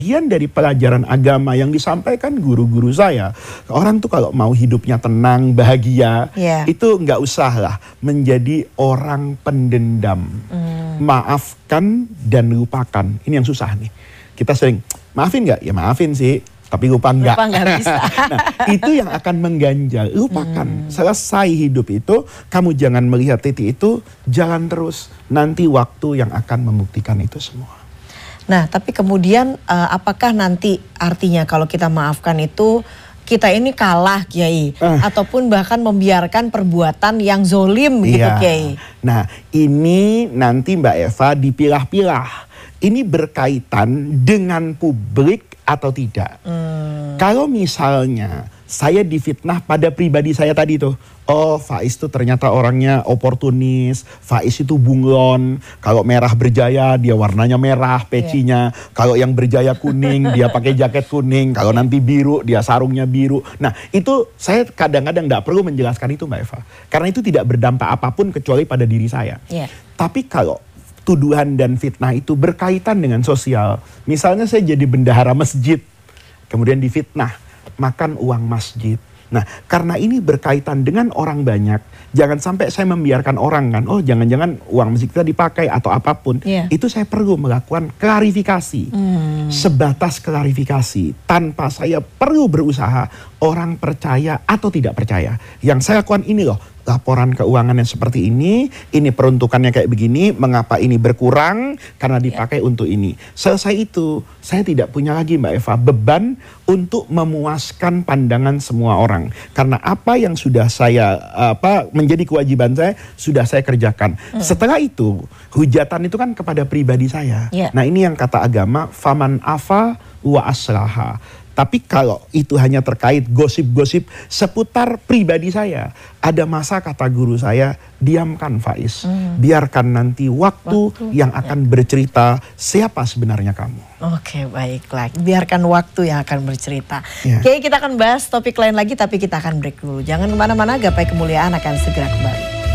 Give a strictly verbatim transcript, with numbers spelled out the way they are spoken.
Bagian dari pelajaran agama yang disampaikan guru-guru saya, orang tuh kalau mau hidupnya tenang, bahagia, yeah. itu nggak usah lah menjadi orang pendendam. Mm. Maafkan dan lupakan. Ini yang susah nih. Kita sering, maafin nggak? Ya maafin sih, tapi lupa nggak. Lupa nggak bisa. Nah, itu yang akan mengganjal. Lupakan. Mm. Selesai hidup itu, kamu jangan melihat titik itu, jalan terus. Nanti waktu yang akan membuktikan itu semua. Nah, tapi kemudian uh, apakah nanti artinya kalau kita maafkan itu kita ini kalah, Kiai, uh. ataupun bahkan membiarkan perbuatan yang zolim gitu, iya. Kiai? Nah, ini nanti Mbak Eva dipilah-pilah. Ini berkaitan dengan publik atau tidak. Hmm. Kalau misalnya saya difitnah pada pribadi saya tadi tuh, oh Faiz tuh ternyata orangnya oportunis, Faiz itu bunglon, kalau merah berjaya dia warnanya merah pecinya, yeah. kalau yang berjaya kuning dia pakai jaket kuning, kalau nanti biru dia sarungnya biru. Nah itu saya kadang-kadang gak perlu menjelaskan itu Mbak Eva, karena itu tidak berdampak apapun kecuali pada diri saya. Yeah. Tapi kalau tuduhan dan fitnah itu berkaitan dengan sosial, misalnya saya jadi bendahara masjid, kemudian difitnah, makan uang masjid. Nah, karena ini berkaitan dengan orang banyak, jangan sampai saya membiarkan orang kan, oh jangan-jangan uang masjid kita dipakai atau apapun. Yeah. Itu saya perlu melakukan klarifikasi. Hmm. Sebatas klarifikasi, tanpa saya perlu berusaha orang percaya atau tidak percaya. Yang saya lakukan ini loh, laporan keuangannya seperti ini, ini peruntukannya kayak begini, mengapa ini berkurang, karena dipakai yeah. untuk ini. Selesai itu, saya tidak punya lagi Mbak Eva beban untuk memuaskan pandangan semua orang. Karena apa yang sudah saya, apa menjadi kewajiban saya, sudah saya kerjakan. Mm. Setelah itu, hujatan itu kan kepada pribadi saya. Yeah. Nah ini yang kata agama, faman afa wa aslaha. Tapi kalau itu hanya terkait gosip-gosip seputar pribadi saya, ada masa kata guru saya, diamkan Faiz. Hmm. Biarkan nanti waktu, waktu yang akan ya. bercerita siapa sebenarnya kamu. Oke, baiklah. Biarkan waktu yang akan bercerita. Ya. Oke, kita akan bahas topik lain lagi, tapi kita akan break dulu. Jangan kemana-mana, Gapai Kemuliaan akan segera kembali.